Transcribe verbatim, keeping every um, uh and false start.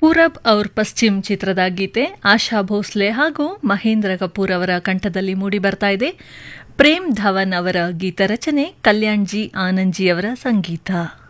ಪೂರಬ್ ಔರ್ ಪಶ್ಚಿಮ್ ಚಿತ್ರದ ಗೀತೆ ಆಶಾ ಭೋಸ್ಲೆ ಹಾಗೂ ಮಹೇಂದ್ರ ಕಪೂರ್ ಅವರ ಕಂಠದಲ್ಲಿ ಮೂಡಿ ಬರ್ತಾ ಇದೆ. ಪ್ರೇಮ್ ಧವನ್ ಅವರ ಗೀತ ರಚನೆ, ಕಲ್ಯಾಣ್ ಜಿ ಆನಂದ್ ಜಿ ಅವರ ಸಂಗೀತ.